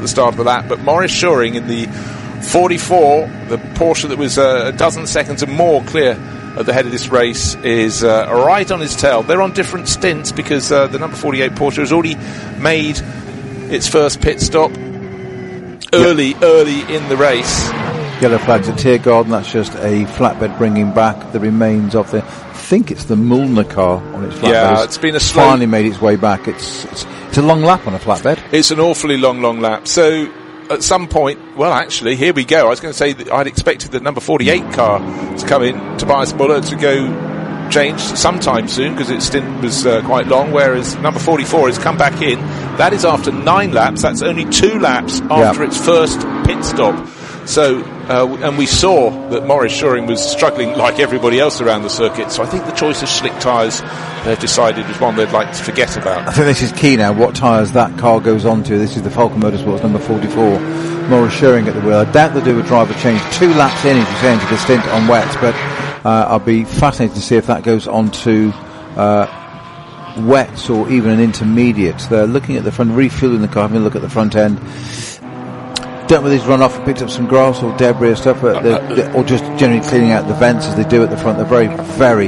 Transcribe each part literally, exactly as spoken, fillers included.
the start of the lap, but Maurice Schuring in the forty-four, the Porsche that was uh, a dozen seconds and more clear at the head of this race, is uh, right on his tail. They're on different stints because uh, the number forty-eight Porsche has already made its first pit stop early, yep. early in the race. Yellow flags at Tiergarten. That's just a flatbed bringing back the remains of the, I think it's the Mullner car on its flatbed. Yeah, it's been a slow... finally made its way back. It's, it's it's a long lap on a flatbed. It's an awfully long, long lap. So at some point, well, actually, here we go. I was going to say that I'd expected the number forty-eight car to come in, Tobias Muller, to go change sometime soon because its stint was uh, quite long, whereas number forty-four has come back in. That is after nine laps. That's only two laps after yep. its first pit stop. So, uh, and we saw that Maurice Schuring was struggling like everybody else around the circuit. So I think the choice of slick tyres they've decided is one they'd like to forget about. I think this is key now, what tyres that car goes on to. This is the Falcon Motorsports number forty-four. Maurice Schuring at the wheel. I doubt they'll do a driver change two laps in, as you say, into the stint on wets, but uh, I'll be fascinated to see if that goes on to uh, wets or even an intermediate. They're looking at the front, refueling the car, having a look at the front end. Don't know whether he's run off and picked up some grass or debris or stuff, but they're, they're, or just generally cleaning out the vents as they do at the front. They're very, very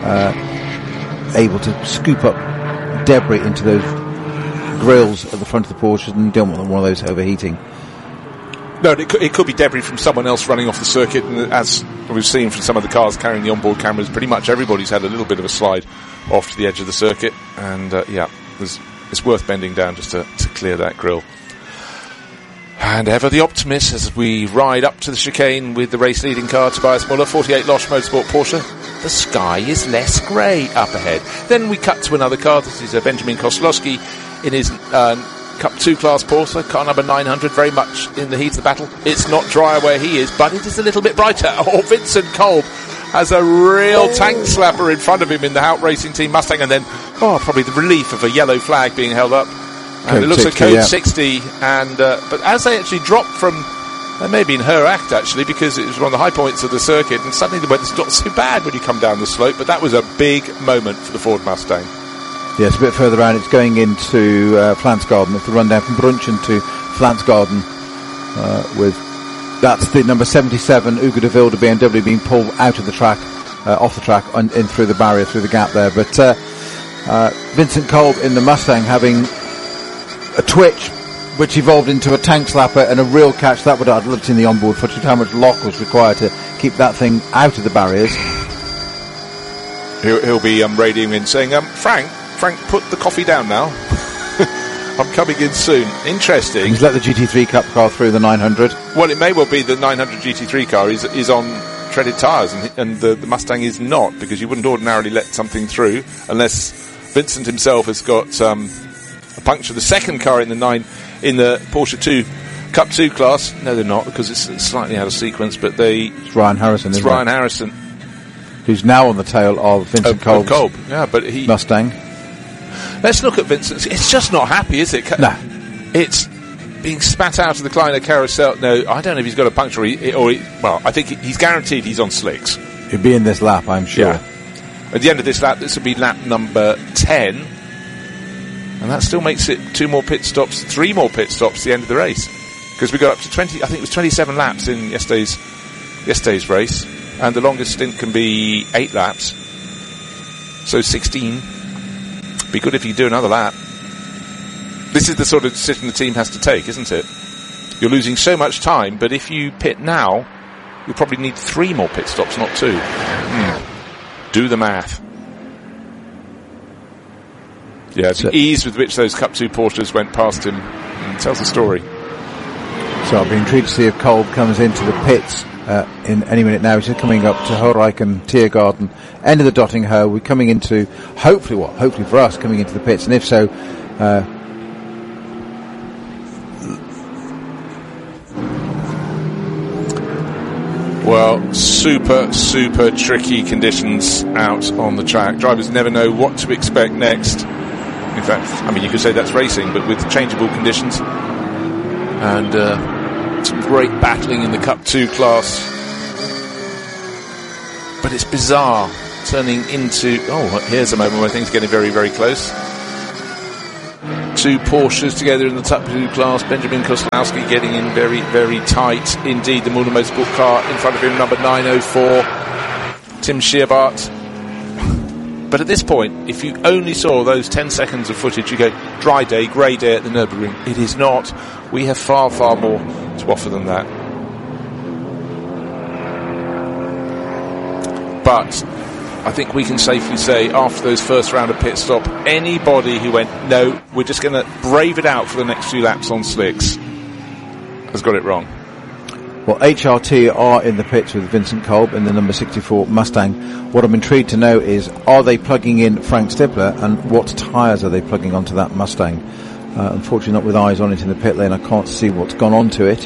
uh, able to scoop up debris into those grills at the front of the Porsche, and you don't want one of those overheating. No, it could, it could be debris from someone else running off the circuit, and as we've seen from some of the cars carrying the onboard cameras, pretty much everybody's had a little bit of a slide off to the edge of the circuit, and uh, yeah, it's, it's worth bending down just to, to clear that grill. And ever the optimist as we ride up to the chicane with the race-leading car, Tobias Muller, forty-eight Losch Motorsport Porsche. The sky is less grey up ahead. Then we cut to another car. This is uh, Benjamin Koslowski in his uh, Cup two class Porsche, car number nine hundred, very much in the heat of the battle. It's not drier where he is, but it is a little bit brighter. Oh, Vincent Kolb has a real oh. tank slapper in front of him in the Hout Racing Team Mustang, and then, oh, probably the relief of a yellow flag being held up. And code it looks sixty, like code yeah. sixty, and uh, but as they actually dropped from, that may have been her act actually, because it was one of the high points of the circuit, and suddenly the weather's not so bad when you come down the slope, but that was a big moment for the Ford Mustang. Yes, a bit further around, it's going into uh, Flansgarden. It's the run down from Brunchen to Flansgarden uh, with, that's the number seventy-seven, Ugo de Wilde B M W being pulled out of the track, uh, off the track, and in through the barrier, through the gap there. But uh, uh, Vincent Kolb in the Mustang having a twitch which evolved into a tank slapper and a real catch. That would I'd love to see in the onboard footage how much lock was required to keep that thing out of the barriers. He'll, he'll be um, radioing in saying, um, Frank, Frank, put the coffee down now. I'm coming in soon. Interesting. He's let the G T three Cup car through the nine hundred. Well, it may well be the nine hundred G T three car is is on treaded tyres, and, and the, the Mustang is not, because you wouldn't ordinarily let something through unless Vincent himself has got um, a puncture. The second car in the nine in the Porsche two Cup two class, no, they're not, because it's, it's slightly out of sequence. But they it's Ryan Harrison. It's isn't Ryan it? Harrison, who's now on the tail of Vincent oh, Kolb's Kolb. Yeah, but he Mustang. Let's look at Vincent. It's just not happy, is it? No. It's being spat out of the Kleiner carousel. No, I don't know if he's got a puncture, or, he, or he, well, I think he's guaranteed he's on slicks. He'll be in this lap, I'm sure. Yeah. At the end of this lap, this will be lap number ten, and that still makes it two more pit stops, three more pit stops at the end of the race, because we got up to twenty. I think it was twenty-seven laps in yesterday's yesterday's race, and the longest stint can be eight laps, so sixteen. Be good if you do another lap. This is the sort of decision the team has to take, isn't it? You're losing so much time, but if you pit now, you'll probably need three more pit stops, not two. Hmm. Do the math. Yeah, the ease with which those Cup two Porsches went past him tells the story. So I'll be intrigued to see if Kolb comes into the pits uh, in any minute now. He's just coming up to Horijken, Tiergarten, end of the Dottinghoe. We're coming into, hopefully what? Hopefully for us, coming into the pits. And if so, uh, well, super, super tricky conditions out on the track. Drivers never know what to expect next. In fact, I mean, you could say that's racing, but with changeable conditions. And uh, some great battling in the Cup two class. But it's bizarre, turning into... Oh, here's a moment where things are getting very, very close. two Porsches together in the Type two class. Benjamin Koslowski getting in very, very tight indeed. The Müller Motorsport car in front of him, number nine oh four, Tim Scherbart. But at this point, if you only saw those ten seconds of footage, you go, dry day, grey day at the Nürburgring. It is not. We have far, far more to offer than that. But I think we can safely say, after those first round of pit stop, anybody who went, no, we're just going to brave it out for the next few laps on slicks, has got it wrong. Well, H R T are in the pits with Vincent Kolb in the number sixty-four Mustang. What I'm intrigued to know is, are they plugging in Frank Stippler, and what tyres are they plugging onto that Mustang? Uh, unfortunately, not with eyes on it in the pit lane, I can't see what's gone onto it.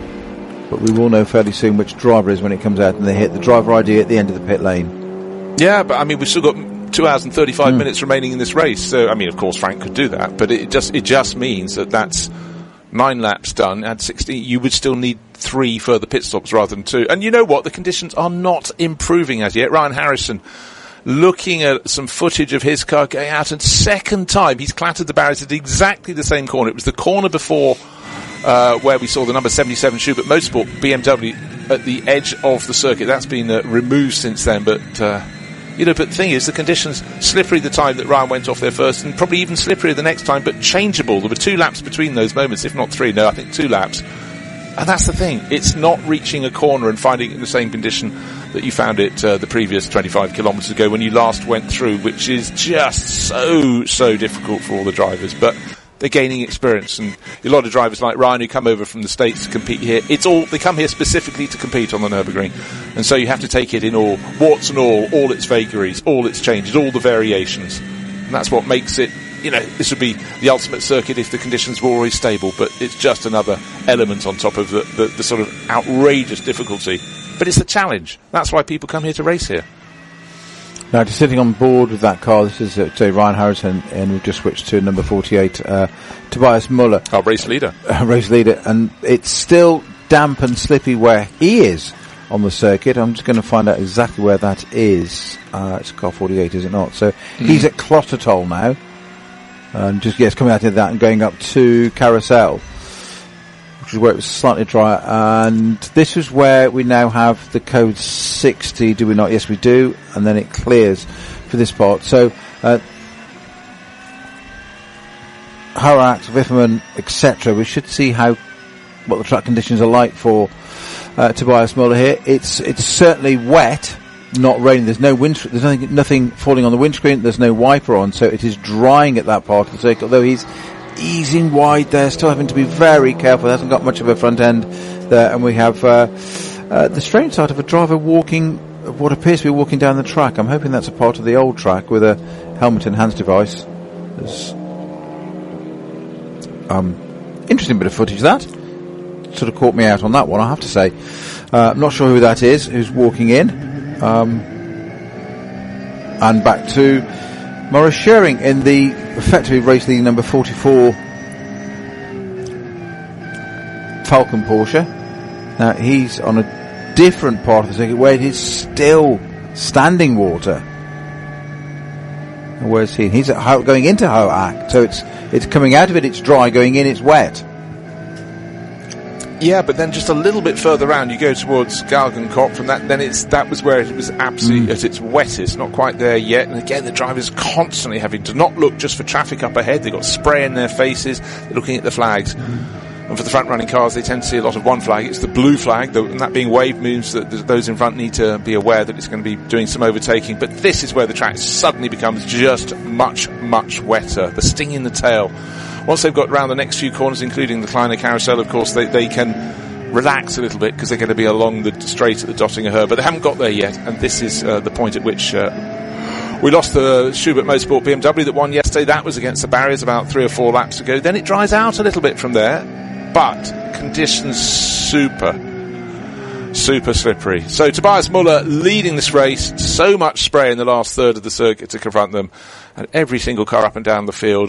But we will know fairly soon which driver is when it comes out and they hit the driver I D at the end of the pit lane. Yeah, but I mean, we've still got two hours and thirty-five mm. minutes remaining in this race. So, I mean, of course, Frank could do that, but it just it just means that that's nine laps done. At sixty, you would still need three further pit stops rather than two. And you know what? The conditions are not improving as yet. Ryan Harrison, looking at some footage of his car going out, and second time he's clattered the barriers at exactly the same corner. It was the corner before uh, where we saw the number seventy-seven Schubert Motorsport B M W at the edge of the circuit. That's been uh, removed since then, but uh, you know, but the thing is, the conditions slippery the time that Ryan went off there first, and probably even slipperier the next time, but changeable. There were two laps between those moments, if not three. No, I think two laps. And that's the thing. It's not reaching a corner and finding it in the same condition that you found it uh, the previous twenty-five kilometres ago when you last went through, which is just so, so difficult for all the drivers. But they're gaining experience, and a lot of drivers like Ryan who come over from the States to compete here, it's all, they come here specifically to compete on the Nürburgring. And so you have to take it in all, warts and all, all its vagaries, all its changes, all the variations. And that's what makes it, you know, this would be the ultimate circuit if the conditions were always stable, but it's just another element on top of the, the, the sort of outrageous difficulty. But it's a challenge. That's why people come here to race here. Now, just sitting on board with that car, this is, uh, say, Ryan Harrison, and we've just switched to number forty-eight, uh, Tobias Müller. Our race leader. Uh, race leader, and it's still damp and slippy where he is on the circuit. I'm just going to find out exactly where that is. Uh, it's car forty-eight, is it not? So mm. he's at Klostotol now. Um, just, yes, coming out of that and going up to Carousel, which is where it was slightly drier. And this is where we now have the code sixty, do we not? Yes, we do. And then it clears for this part. So, uh, Horak, Wifferman, et cetera. We should see how, what the track conditions are like for, uh, Tobias Müller here. It's, it's certainly wet. Not raining. There's no wind. There's nothing, nothing falling on the windscreen. There's no wiper on, so it is drying at that part of the circuit. Although he's easing wide there, still having to be very careful. He hasn't got much of a front end there, and we have uh, uh, the strange sight of a driver walking, what appears to be walking down the track. I'm hoping that's a part of the old track with a helmet and hands device. There's um, interesting bit of footage that sort of caught me out on that one, I have to say. Uh, I'm not sure who that is who's walking in. Um, and back to Maurice Schering in the effectively race leading number forty-four Falcon Porsche. Now he's on a different part of the circuit where it is still standing water. Where's he? He's at Ho- going into Hoak, so it's it's coming out of it, it's dry, going in, it's wet. Yeah, but then just a little bit further round, you go towards Galgenkopf, and that then it's that was where it was absolutely mm. at its wettest. Not quite there yet. And again, the drivers constantly having to not look just for traffic up ahead. They've got spray in their faces. They're looking at the flags. Mm. And for the front-running cars, they tend to see a lot of one flag. It's the blue flag, the, and that being waved means that those in front need to be aware that it's going to be doing some overtaking. But this is where the track suddenly becomes just much, much wetter. The sting in the tail. Once they've got around the next few corners, including the Kleiner Carousel, of course, they, they can relax a little bit because they're going to be along the straight at the Dottinger Höhe, but they haven't got there yet, and this is uh, the point at which uh, we lost the Schubert Motorsport B M W that won yesterday. That was against the barriers about three or four laps ago. Then it dries out a little bit from there, but conditions super, super slippery. So Tobias Müller leading this race, so much spray in the last third of the circuit to confront them, and every single car up and down the field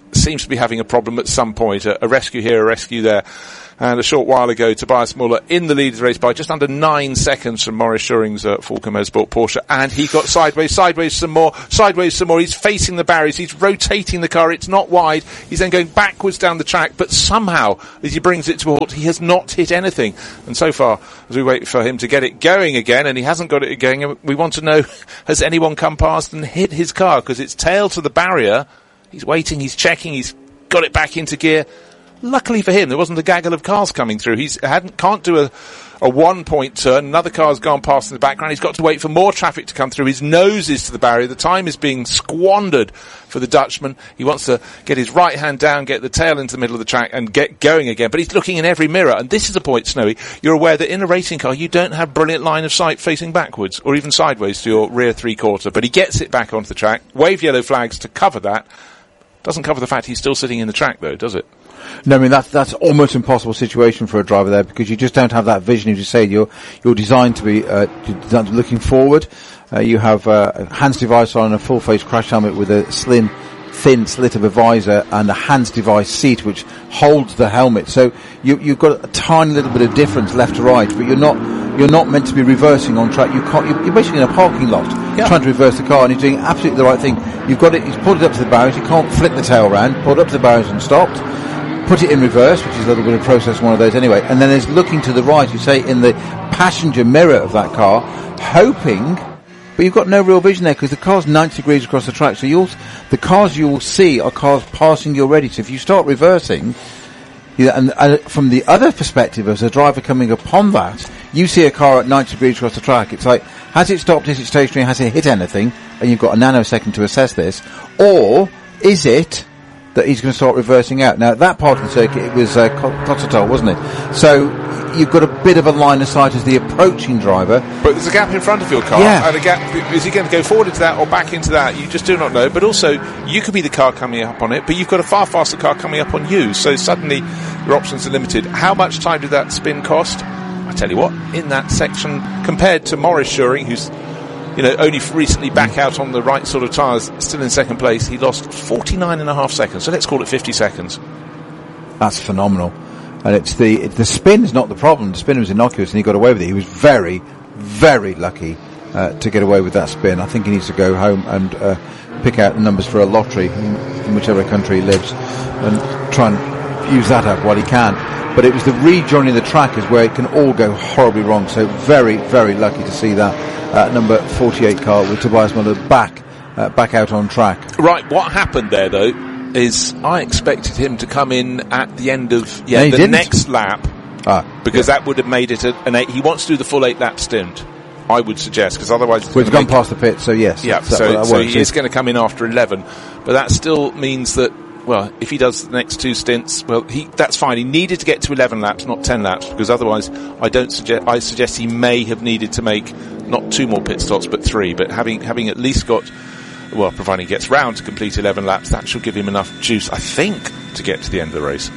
seems to be having a problem at some point. A, a rescue here, a rescue there. And a short while ago, Tobias Muller in the lead of the race by just under nine seconds from Maurice Schuring's uh, Falken Motorsport Porsche. And he got sideways, sideways some more, sideways some more. He's facing the barriers. He's rotating the car. It's not wide. He's then going backwards down the track. But somehow, as he brings it to a halt, he has not hit anything. And so far, as we wait for him to get it going again, and he hasn't got it going, we want to know, has anyone come past and hit his car? Because it's tail to the barrier. He's waiting. He's checking. He's got it back into gear. Luckily for him, there wasn't a gaggle of cars coming through. He's hadn't can't do a, a one-point turn. Another car's gone past in the background. He's got to wait for more traffic to come through. His nose is to the barrier. The time is being squandered for the Dutchman. He wants to get his right hand down, get the tail into the middle of the track, and get going again. But he's looking in every mirror. And this is a point, Snowy. You're aware that in a racing car, you don't have brilliant line of sight facing backwards or even sideways to your rear three-quarter. But he gets it back onto the track. Wave yellow flags to cover that. Doesn't cover the fact he's still sitting in the track, though, does it? No, I mean, that's, that's almost impossible situation for a driver there because you just don't have that vision. As you say, you're, you're designed to be, uh, designed to be looking forward. Uh, you have, uh, a hands device on, a full face crash helmet with a slim, thin slit of a visor and a hands device seat which holds the helmet. So you, you've got a tiny little bit of difference left to right, but you're not, you're not meant to be reversing on track. You can't, you're, you're basically in a parking lot yeah. trying to reverse the car, and he's doing absolutely the right thing. You've got it, he's pulled it up to the barriers, you can't flip the tail round, pulled up to the barriers and stopped. Put it in reverse, which is a little bit of process, one of those anyway, and then there's looking to the right, you say, in the passenger mirror of that car, hoping, but you've got no real vision there because the car's ninety degrees across the track, so you'll, the cars you will see are cars passing you already, so if you start reversing, you, and, and from the other perspective, as a driver coming upon that, you see a car at ninety degrees across the track, it's like, has it stopped, is it stationary, has it hit anything, and you've got a nanosecond to assess this, or is it that he's going to start reversing out. Now, that part of the circuit, it was uh, Kotzertal, wasn't it? So you've got a bit of a line of sight as the approaching driver. But there's a gap in front of your car. Yeah. And a gap, is he going to go forward into that or back into that? You just do not know. But also, you could be the car coming up on it, but you've got a far faster car coming up on you. So suddenly, your options are limited. How much time did that spin cost? I tell you what, in that section, compared to Maurice Schuring, who's you know, only recently back out on the right sort of tyres, still in second place, he lost forty-nine and a half seconds. So let's call it fifty seconds. That's phenomenal. And it's the, it, the spin is not the problem. The spin was innocuous and he got away with it. He was very, very lucky, uh, to get away with that spin. I think he needs to go home and, uh, pick out the numbers for a lottery in, in whichever country he lives and try and use that up while he can. But it was the rejoining the track is where it can all go horribly wrong. So very, very lucky to see that. Uh, number forty-eight car with Tobias Muller back, uh, back out on track. Right, what happened there though is I expected him to come in at the end of yeah no, the didn't. next lap ah, because yeah. that would have made it a, an eight. He wants to do the full eight lap stint, I would suggest, because otherwise well, he's gone past the pit, so yes. Yeah, that, so, that so works, he is going to come in after eleven, but that still means that, well, if he does the next two stints, well, he that's fine. He needed to get to eleven laps, not ten laps, because otherwise, I don't suggest. I suggest he may have needed to make not two more pit stops, but three. But having having at least got, well, providing he gets round to complete eleven laps, that should give him enough juice, I think, to get to the end of the race.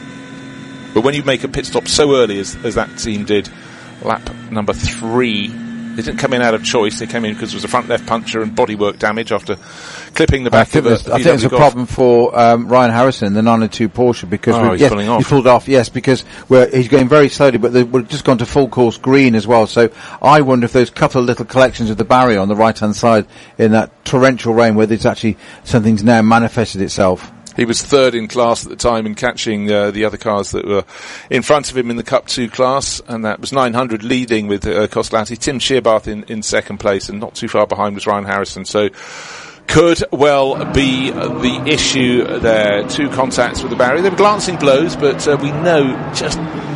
But when you make a pit stop so early as as that team did, lap number three, they didn't come in out of choice. They came in because there was a front left puncture and bodywork damage after clipping the back I think of a I think there's a Golf. problem for um, Ryan Harrison in the nine oh two Porsche because oh, we, he's yes, pulling off. he pulled off. Yes, because we're, he's going very slowly, but they, we've just gone to full course green as well. So I wonder if those couple of little collections of the barrier on the right hand side in that torrential rain, whether it's actually something's now manifested itself. He was third in class at the time in catching uh, the other cars that were in front of him in the Cup two class, and that was nine hundred leading with uh, Kostlati. Tim Shearbath in, in second place, and not too far behind was Ryan Harrison. So could well be uh, the issue there. Two contacts with the barrier. They were glancing blows, but uh, we know just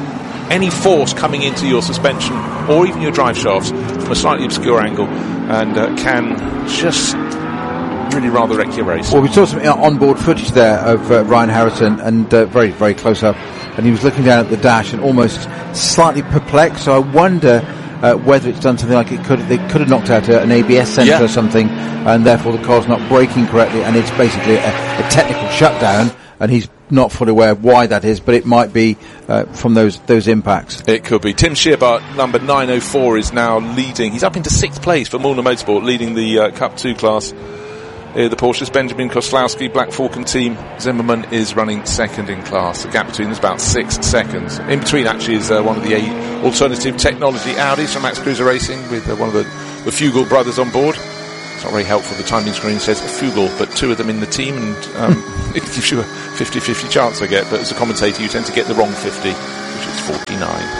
any force coming into your suspension or even your drive shafts from a slightly obscure angle and uh, can just really rather wreck your race. Well, we saw some onboard footage there of uh, Ryan Harrison, and uh, very, very close up, and he was looking down at the dash and almost slightly perplexed. So I wonder uh, whether it's done something like it could they could have knocked out a, an A B S sensor yeah. or something, and therefore the car's not braking correctly, and it's basically a, a technical shutdown, and he's not fully aware of why that is, but it might be uh, from those those impacts. It could be. Tim Shearbath, number nine oh four, is now leading. He's up into sixth place for Muller Motorsport, leading the uh, Cup two class. Uh, the Porsche's Benjamin Koslowski, Black Falcon team. Zimmerman is running second in class. The gap between them is about six seconds. In between, actually, is uh, one of the uh, alternative technology Audis from Max Cruiser Racing with uh, one of the, the Fugel brothers on board. It's not very helpful. The timing screen says Fugel, but two of them in the team, and um, it gives you a fifty-fifty chance, I get. But as a commentator, you tend to get the wrong fifty, which is forty-nine.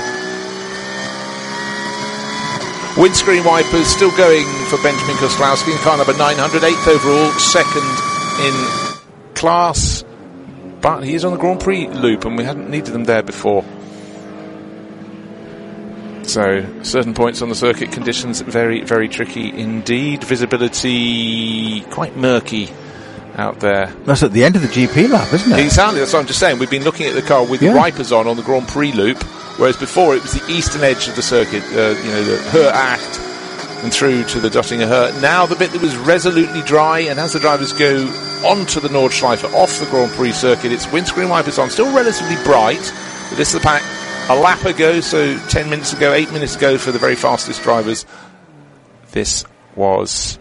Windscreen wipers still going for Benjamin Koslowski in car number nine hundred, eighth overall, second in class, but he's on the Grand Prix loop and we hadn't needed them there before. So, certain points on the circuit, conditions very, very tricky indeed. Visibility quite murky out there. That's at the end of the G P lap, isn't it? Exactly, that's what I'm just saying. We've been looking at the car with yeah. the wipers on on the Grand Prix loop, whereas before it was the eastern edge of the circuit, uh, you know, the Her Acht and through to the Dottinger Her. Now the bit that was resolutely dry, and as the drivers go onto the Nordschleife off the Grand Prix circuit, it's windscreen wipers on, still relatively bright. But this is the pack a lap ago, so ten minutes ago, eight minutes ago for the very fastest drivers. This was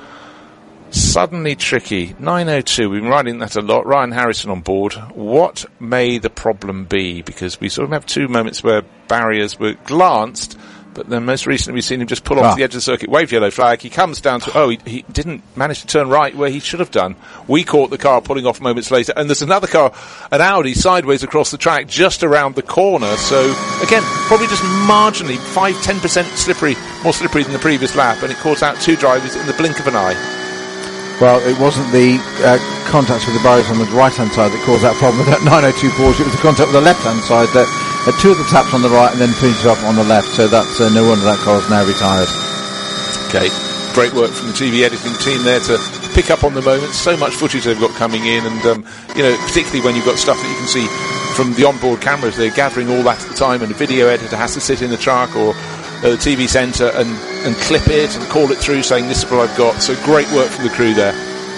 suddenly tricky. nine oh two, we've been riding that a lot. Ryan Harrison on board. What may the problem be? Because we sort of have two moments where barriers were glanced, but then most recently we've seen him just pull off ah. the edge of the circuit, wave yellow flag. He comes down to, oh, he, he didn't manage to turn right where he should have done. We caught the car pulling off moments later, and there's another car, an Audi, sideways across the track just around the corner. So, again, probably just marginally, five to ten percent slippery, more slippery than the previous lap, and it caught out two drivers in the blink of an eye. Well, it wasn't the uh, contact with the barriers on the right-hand side that caused that problem with that nine oh two Porsche. It was the contact with the left-hand side that had two of the taps on the right and then finished off on the left. So that's uh, no wonder that car is now retired. Okay, great work from the T V editing team there to pick up on the moments. So much footage they've got coming in, and um, you know, particularly when you've got stuff that you can see from the onboard cameras, they're gathering all that at the time, and a video editor has to sit in the truck or the T V centre and, and clip it and call it through saying this is what I've got. So great work from the crew there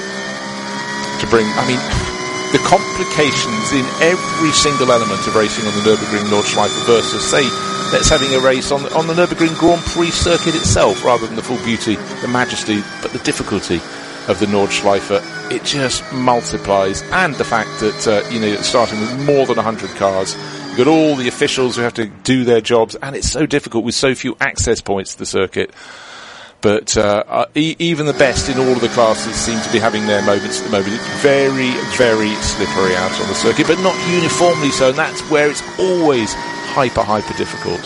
to bring, I mean, the complications in every single element of racing on the Nürburgring Nordschleife versus, say, let's having a race on, on the Nürburgring Grand Prix circuit itself rather than the full beauty, the majesty, but the difficulty of the Nordschleife. It just multiplies. And the fact that, uh, you know, starting with more than one hundred cars, you've got all the officials who have to do their jobs, and it's so difficult with so few access points to the circuit. But uh, uh, e- even the best in all of the classes seem to be having their moments at the moment. It's very, very slippery out on the circuit, but not uniformly so, and that's where it's always hyper, hyper difficult.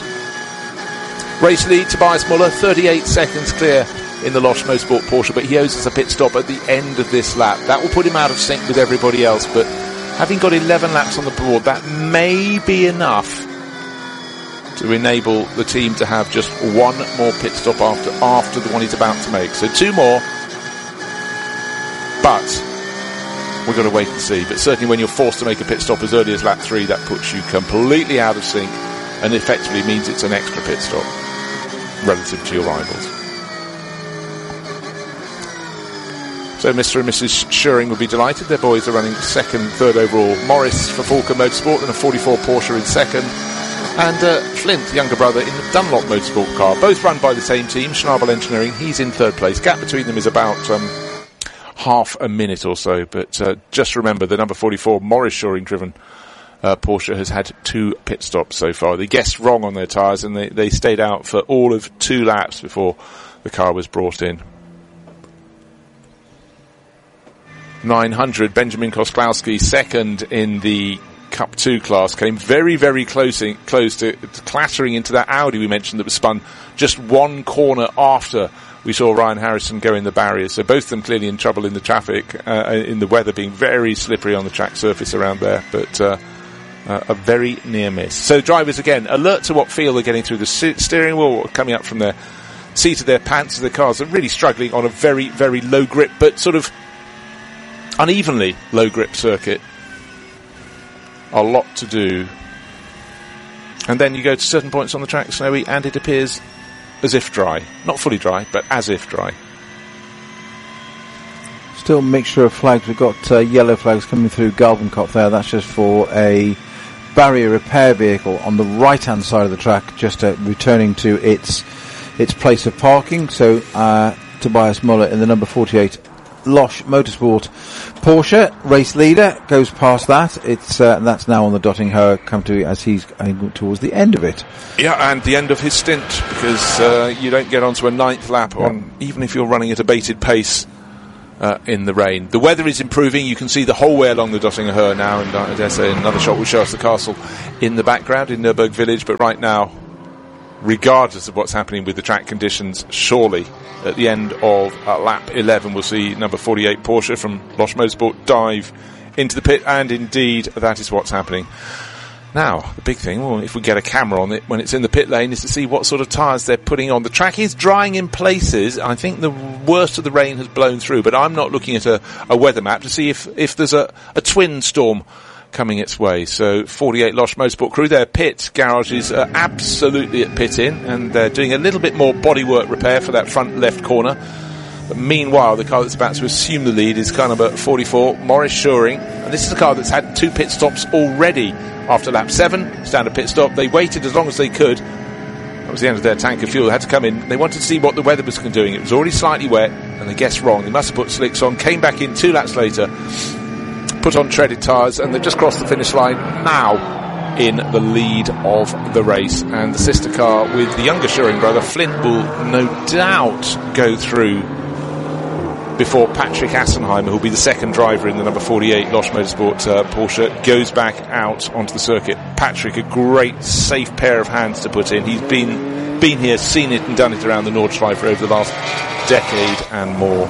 Race lead, Tobias Muller, thirty-eight seconds clear in the Losch Motorsport Porsche, but he owes us a pit stop at the end of this lap. That will put him out of sync with everybody else, but having got eleven laps on the board, that may be enough to enable the team to have just one more pit stop after after the one he's about to make. So two more, but we've got to wait and see. But certainly when you're forced to make a pit stop as early as lap three, that puts you completely out of sync and effectively means it's an extra pit stop relative to your rivals. So Mister and Missus Schuring will be delighted. Their boys are running second, third overall. Morris for Falcon Motorsport and a forty-four Porsche in second. And uh, Flint, younger brother, in the Dunlop Motorsport car. Both run by the same team, Schnabel Engineering. He's in third place. Gap between them is about um, half a minute or so. But uh, just remember, the number forty-four Morris Schuring driven uh, Porsche has had two pit stops so far. They guessed wrong on their tyres and they, they stayed out for all of two laps before the car was brought in. nine hundred, Benjamin Koslowski, second in the Cup two class, came very, very close, in, close to, to clattering into that Audi we mentioned that was spun just one corner after we saw Ryan Harrison go in the barriers. So both of them clearly in trouble in the traffic, uh, in the weather being very slippery on the track surface around there, but uh, uh, a very near miss. So drivers, again, alert to what feel they're getting through the steering wheel, coming up from their seat of their pants of their cars, are really struggling on a very, very low grip, but sort of unevenly low grip circuit. A lot to do. And then you go to certain points on the track, snowy, and it appears as if dry. Not fully dry, but as if dry. Still mixture of flags. We've got uh, yellow flags coming through Galvenkopf there. That's just for a barrier repair vehicle on the right-hand side of the track, just uh, returning to its its place of parking. So uh, Tobias Muller in the number forty-eight Losh Motorsport Porsche race leader goes past that. It's uh, that's now on the dotting her come to as he's going towards the end of it. Yeah, and the end of his stint, because uh, you don't get onto a ninth lap on yeah. even if you're running at a bated pace uh, in the rain. The weather is improving. You can see the whole way along the Dottinger Her now, and uh, I dare say another shot will show us the castle in the background in Nürburg Village. But right now, regardless of what's happening with the track conditions, surely at the end of uh, lap eleven we'll see number forty-eight Porsche from Losh Motorsport dive into the pit, and indeed that is what's happening. Now, the big thing, well, if we get a camera on it when it's in the pit lane, is to see what sort of tyres they're putting on. The track is drying in places. I think the worst of the rain has blown through, but I'm not looking at a, a weather map to see if, if there's a, a twin storm coming its way. So forty-eight Losh Motorsport crew, their pit garage is uh, absolutely at pit in, and they're doing a little bit more bodywork repair for that front left corner. But meanwhile, the car that's about to assume the lead is car number forty-four, Maurice Schuring, and this is a car that's had two pit stops already after lap seven, standard pit stop. They waited as long as they could. That was the end of their tank of fuel. They had to come in. They wanted to see what the weather was doing. It was already slightly wet, and they guessed wrong. They must have put slicks on, came back in two laps later, put on treaded tyres, and they've just crossed the finish line now in the lead of the race. And the sister car with the younger Schuring brother, Flint, will no doubt go through before Patrick Assenheimer, who'll be the second driver in the number forty-eight Losh Motorsport uh, Porsche, goes back out onto the circuit. Patrick, a great, safe pair of hands to put in. He's been been here, seen it and done it around the Nordschleife over the last decade and more.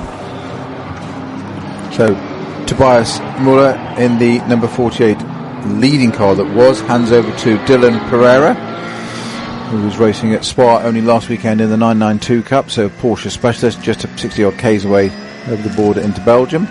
So, Tobias Muller in the number forty-eight leading car that was, hands over to Dylan Pereira, who was racing at Spa only last weekend in the nine ninety-two Cup, so Porsche specialist, just sixty odd k's away over the border into Belgium.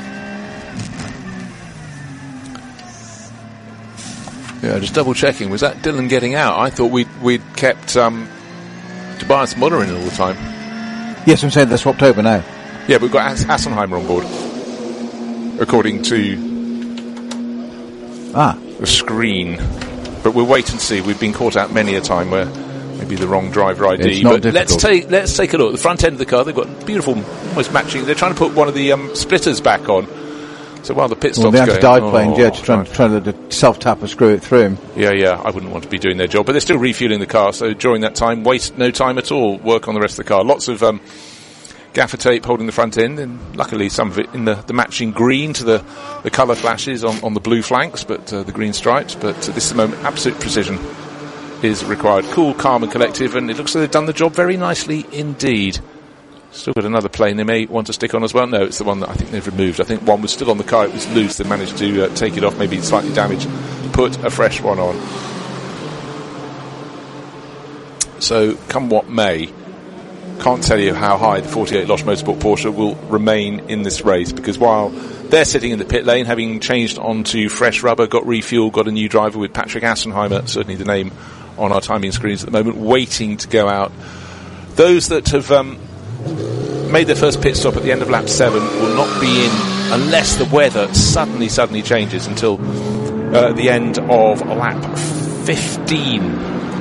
Yeah, just double checking, was that Dylan getting out? I thought we'd, we'd kept um, Tobias Muller in all the time. Yes, I'm saying they're swapped over now. Yeah, but we've got As- Assenheimer on board, according to ah. the screen. But we'll wait and see. We've been caught out many a time where maybe the wrong driver I D. It's not but difficult. let's take let's take a look. The front end of the car, they've got beautiful, almost matching. They're trying to put one of the um, splitters back on. So while the pit stop's well, the anti-dive going, plane, oh, yeah, just trying, trying to self-tap and screw it through him. Yeah, yeah, I wouldn't want to be doing their job. But they're still refueling the car, so during that time, waste no time at all. Work on the rest of the car. Lots of um, gaffer tape holding the front end, and luckily some of it in the, the matching green to the, the colour flashes on, on the blue flanks, but uh, the green stripes. But uh, this is the moment, absolute precision is required. Cool, calm and collective, and it looks like they've done the job very nicely indeed. Still got another plane they may want to stick on as well. No, it's the one that I think they've removed. I think one was still on the car, it was loose. They managed to uh, take it off, maybe slightly damaged, put a fresh one on. So, come what may, can't tell you how high the forty-eight Losh Motorsport Porsche will remain in this race, because while they're sitting in the pit lane, having changed onto fresh rubber, got refuel, got a new driver with Patrick Assenheimer, certainly the name on our timing screens at the moment, waiting to go out. Those that have um, made their first pit stop at the end of lap seven will not be in unless the weather suddenly, suddenly changes until uh, the end of lap fifteen.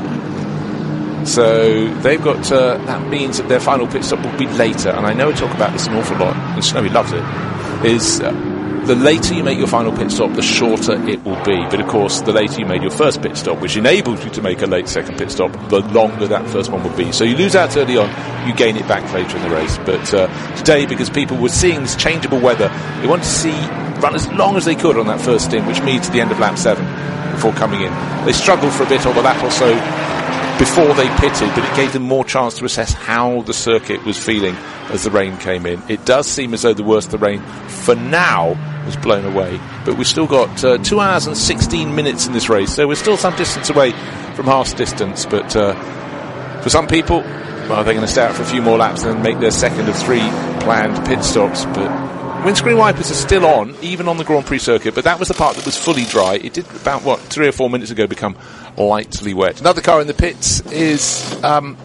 So they've got, uh, that means that their final pit stop will be later, and I know we talk about this an awful lot, and Snowy loves it, is uh, the later you make your final pit stop, the shorter it will be. But of course, the later you made your first pit stop, which enables you to make a late second pit stop, the longer that first one will be. So you lose out early on, you gain it back later in the race. But uh, today, because people were seeing this changeable weather, they wanted to see run as long as they could on that first stint, which means to the end of lap seven before coming in. They struggled for a bit on the lap or so before they pitted, but it gave them more chance to assess how the circuit was feeling as the rain came in. It does seem as though the worst of the rain, for now, was blown away. But we've still got uh, two hours and sixteen minutes in this race, so we're still some distance away from half distance. But uh, for some people, well, they're going to stay out for a few more laps and make their second of three planned pit stops. But windscreen wipers are still on, even on the Grand Prix circuit, but that was the part that was fully dry. It did, about, what, three or four minutes ago, become lightly wet. Another car in the pits is um,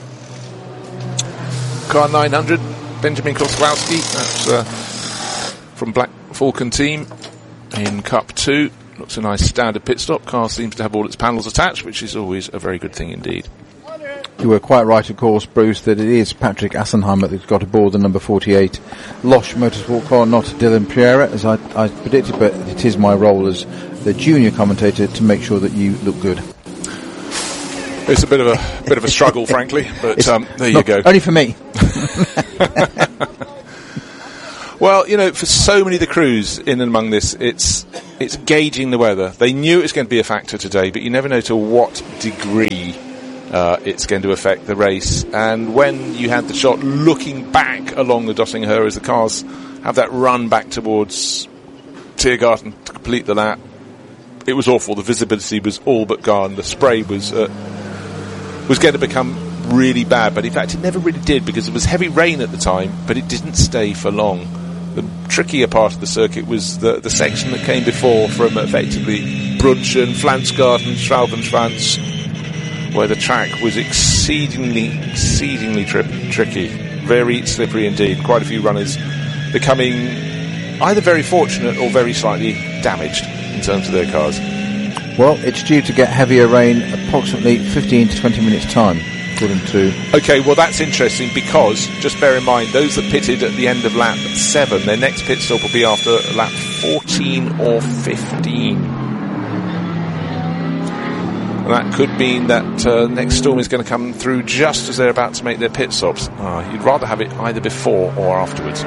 car nine hundred, Benjamin Koslowski. That's uh, from Black Falcon team in Cup two. Looks a nice standard pit stop. Car seems to have all its panels attached, which is always a very good thing indeed. You were quite right, of course, Bruce, that it is Patrick Assenheimer that's got aboard the number forty-eight Losh Motorsport car, not Dylan Pereira, as I, I predicted, but it is my role as the junior commentator to make sure that you look good. It's a bit of a bit of a struggle, frankly, but um, there you go. Only for me. Well, you know, for so many of the crews in and among this, it's it's gauging the weather. They knew it was going to be a factor today, but you never know to what degree uh, it's going to affect the race. And when you had the shot looking back along the Döttinger as the cars have that run back towards Tiergarten to complete the lap, it was awful. The visibility was all but gone. The spray was uh, was going to become really bad, but in fact it never really did, because it was heavy rain at the time, but it didn't stay for long. The trickier part of the circuit was the, the section that came before, from effectively Brunchen, Flansgarten, Schwalbenschwanz, where the track was exceedingly, exceedingly tri- tricky, very slippery indeed. Quite a few runners becoming either very fortunate or very slightly damaged in terms of their cars. Well, it's due to get heavier rain approximately fifteen to twenty minutes time, according to... Okay, well that's interesting, because just bear in mind, those that pitted at the end of lap seven, their next pit stop will be after lap fourteen or fifteen. And that could mean that uh, next storm is going to come through just as they're about to make their pit stops. Oh, you'd rather have it either before or afterwards.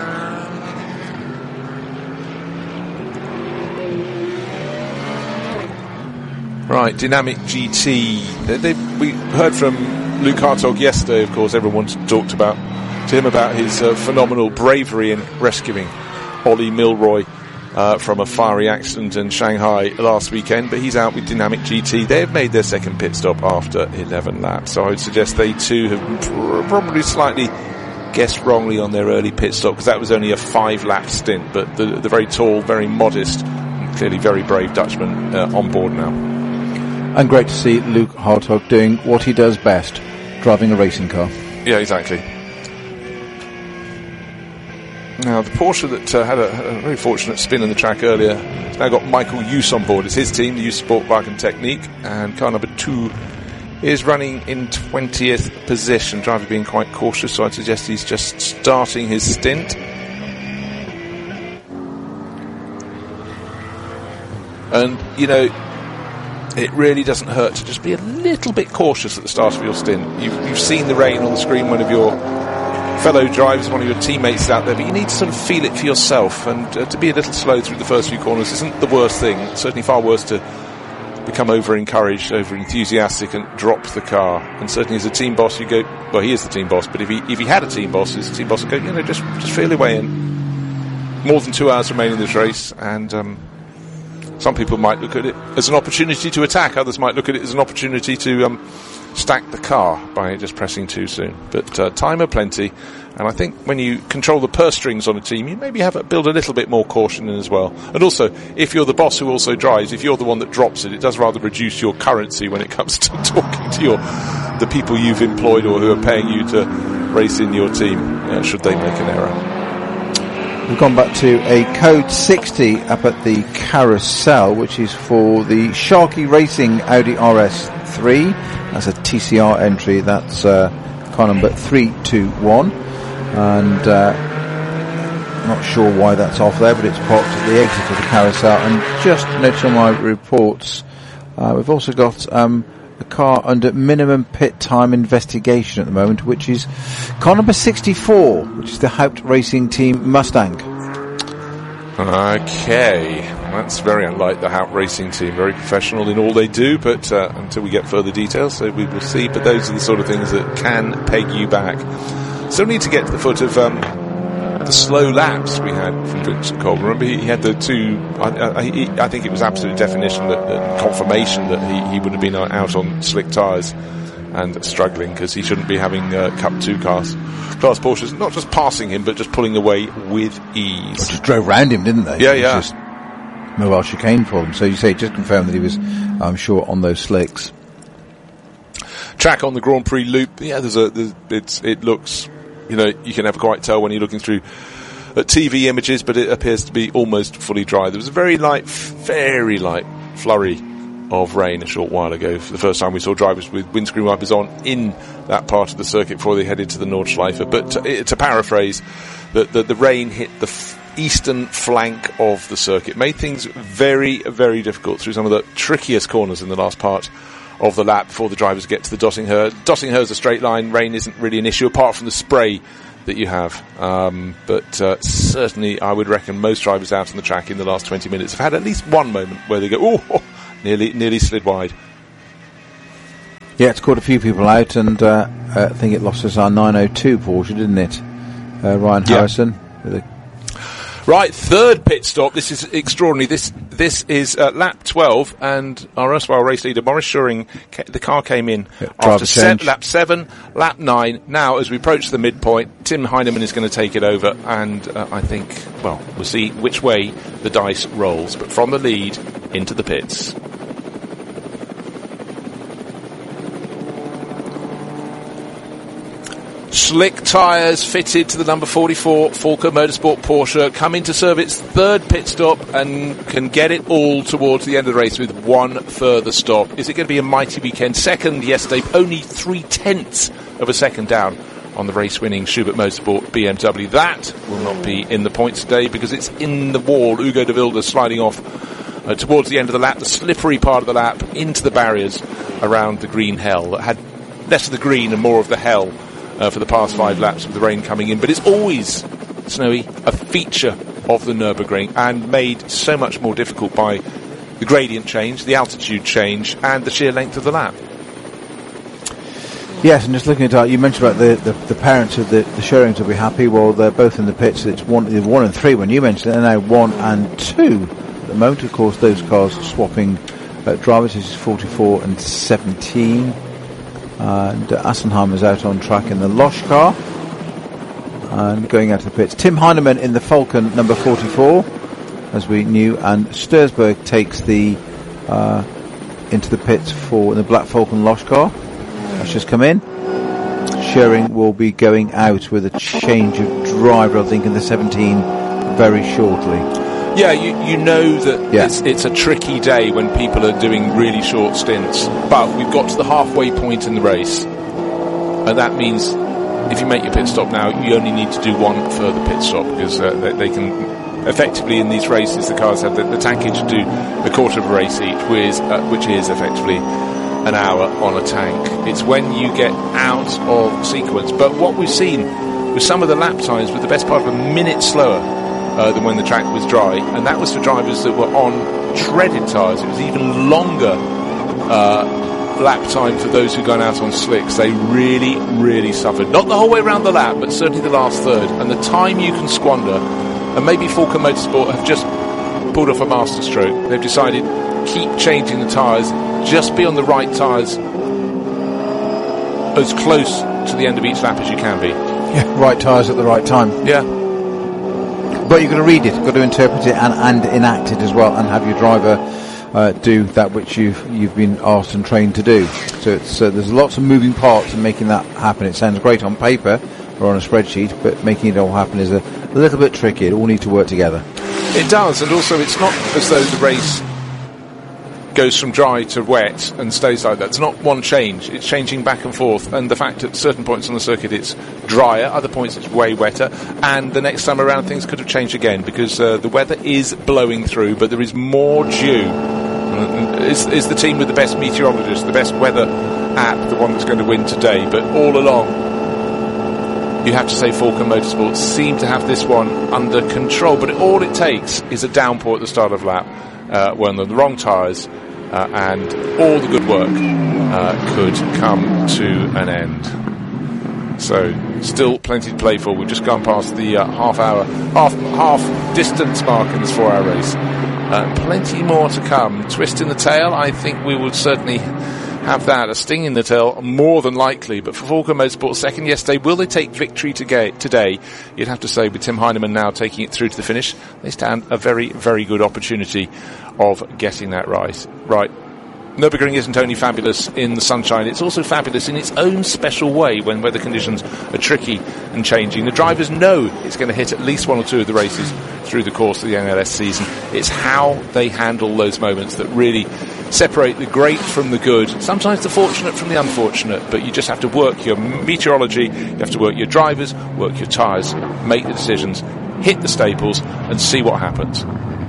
Right, Dynamic G T. They, they, we heard from Luke Hartog yesterday, of course. Everyone talked about to him about his uh, phenomenal bravery in rescuing Ollie Milroy uh, from a fiery accident in Shanghai last weekend. But he's out with Dynamic G T. They have made their second pit stop after eleven laps. So I would suggest they too have pr- probably slightly guessed wrongly on their early pit stop, because that was only a five-lap stint. But the, the very tall, very modest, and clearly very brave Dutchman uh, on board now. And great to see Luke Hartog doing what he does best, driving a racing car. Yeah, exactly. Now, the Porsche that uh, had a, a very fortunate spin in the track earlier has now got Michael Hughes on board. It's his team, the Hughes Sportwagen Technique, and car number two is running in twentieth position. Driver being quite cautious, so I'd suggest he's just starting his stint. And, you know, it really doesn't hurt to just be a little bit cautious at the start of your stint. You've, you've seen the rain on the screen, one of your fellow drivers, one of your teammates is out there, but you need to sort of feel it for yourself, and uh, to be a little slow through the first few corners isn't the worst thing. It's certainly far worse to become over-encouraged, over-enthusiastic and drop the car. And certainly as a team boss, you go, well, he is the team boss, but if he if he had a team boss, his team boss would go, you know, just, just feel your way in. More than two hours remaining in this race, and um, some people might look at it as an opportunity to attack. Others might look at it as an opportunity to um, stack the car by just pressing too soon. But uh, time aplenty, and I think when you control the purse strings on a team, you maybe have a, build a little bit more caution in as well. And also, if you're the boss who also drives, if you're the one that drops it, it does rather reduce your currency when it comes to talking to your the people you've employed or who are paying you to race in your team, uh, should they make an error. We've gone back to a code sixty up at the carousel, which is for the Sharkey Racing Audi R S three. That's a T C R entry. That's uh, car number three two one. And uh, not sure why that's off there, but it's parked at the exit of the carousel. And just notice on my reports, uh, we've also got um, a car under minimum pit time investigation at the moment, which is car number sixty-four, which is the Haupt Racing Team Mustang. Okay, that's very unlike the Haupt Racing Team. Very professional in all they do, but uh, until we get further details, so we will see. But those are the sort of things that can peg you back. Still need to get to the foot of um, the slow laps we had from Vincent Colburn. Remember, he, he had the two. I, I, he, I think it was absolute definition, that, that confirmation that he, he would have been out on slick tyres and struggling, because he shouldn't be having uh, Cup two cars. Class Porsches not just passing him, but just pulling away with ease. Well, just drove round him, didn't they? Yeah, yeah. Just mobile chicane for him. So you say, just confirmed that he was, I'm sure, on those slicks. Track on the Grand Prix loop. Yeah, there's a. There's, it's, it looks, you know, you can never quite tell when you're looking through at T V images, but it appears to be almost fully dry. There was a very light, very light flurry of rain a short while ago. For the first time we saw drivers with windscreen wipers on in that part of the circuit before they headed to the Nordschleife. But to, to paraphrase, the, the, the rain hit the f- eastern flank of the circuit, made things very, very difficult through some of the trickiest corners in the last part of the lap before the drivers get to the Dottingher. Dottingher's a straight line. Rain isn't really an issue apart from the spray that you have. Um, but uh, certainly I would reckon most drivers out on the track in the last twenty minutes have had at least one moment where they go, oh, nearly nearly slid wide. Yeah, it's caught a few people out, and uh, I think it lost us our nine oh two Porsche, didn't it? Uh, Ryan yeah. Harrison. With a Right, third pit stop. This is extraordinary. This this is uh, lap twelve, and our erstwhile race leader, Maurice Schuring, ca- the car came in yeah, after se- lap seven, lap nine. Now, as we approach the midpoint, Tim Heinemann is going to take it over, and uh, I think, well, we'll see which way the dice rolls. But from the lead into the pits. Slick tyres fitted to the number forty-four Falco Motorsport Porsche, coming to serve its third pit stop and can get it all towards the end of the race with one further stop. Is it going to be a mighty weekend? Second yesterday, only three-tenths of a second down on the race-winning Schubert Motorsport B M W. That will not be in the points today because it's in the wall. Hugo de Wilde sliding off uh, towards the end of the lap, the slippery part of the lap, into the barriers around the green hell that had less of the green and more of the hell Uh, for the past five laps with the rain coming in. But it's always, Snowy, a feature of the Nürburgring and made so much more difficult by the gradient change, the altitude change, and the sheer length of the lap. Yes, and just looking at that, you mentioned about the, the, the parents of the, the Schurings will be happy. Well, they're both in the pits. It's one, one and three when you mentioned it, and now one and two at the moment. Of course, those cars swapping uh, drivers. This is forty-four and seventeen. And uh, Assenheim is out on track in the Losch car and going out to the pits. Tim Heinemann in the Falcon number forty-four, as we knew, and Stursberg takes the uh, into the pits for the Black Falcon Losch car. That's just come in. Schuring will be going out with a change of driver, I think, in the seventeen very shortly. Yeah, you, you know that yeah. it's, it's a tricky day when people are doing really short stints, but we've got to the halfway point in the race, and that means if you make your pit stop now, you only need to do one further pit stop, because uh, they, they can effectively in these races, the cars have the, the tankage to do a quarter of a race each, which is, uh, which is effectively an hour on a tank. It's when you get out of sequence, but what we've seen with some of the lap times with the best part of a minute slower Uh, than when the track was dry, and that was for drivers that were on treaded tyres. It was even longer uh, lap time for those who'd gone out on slicks. They really, really suffered. Not the whole way around the lap, but certainly the last third. And the time you can squander, and maybe Falcon Motorsport have just pulled off a masterstroke. They've decided, keep changing the tyres, just be on the right tyres as close to the end of each lap as you can be. Yeah, right tyres at the right time. Yeah. But you've got to read it, you've got to interpret it and, and enact it as well, and have your driver uh, do that which you've you've been asked and trained to do. So it's, uh, there's lots of moving parts in making that happen. It sounds great on paper or on a spreadsheet, but making it all happen is a, a little bit tricky. It all needs to work together. It does, and also it's not as though the race goes from dry to wet and stays like that. It's not one change. It's changing back and forth, and the fact at certain points on the circuit it's drier, other points it's way wetter, and the next time around things could have changed again, because uh, the weather is blowing through, but there is more dew. Is, is the team with the best meteorologist, the best weather app, the one that's going to win today? But all along, you have to say Falcon Motorsport seem to have this one under control, but all it takes is a downpour at the start of lap, uh, when they're on the wrong tyres, uh, and all the good work uh, could come to an end. So, still plenty to play for. We've just gone past the uh, half hour, half half distance mark in this four hour race. Uh, plenty more to come. Twist in the tail, I think we will certainly have that. A sting in the tail, more than likely. But for Falcon Motorsport, second yesterday, will they take victory today? You'd have to say, with Tim Heinemann now taking it through to the finish, they stand a very, very good opportunity of getting that right. Right. Nürburgring isn't only fabulous in the sunshine, it's also fabulous in its own special way when weather conditions are tricky and changing. The drivers know it's going to hit at least one or two of the races through the course of the N L S season. It's how they handle those moments that really separate the great from the good, sometimes the fortunate from the unfortunate, but you just have to work your meteorology, you have to work your drivers, work your tyres, make the decisions, hit the staples and see what happens.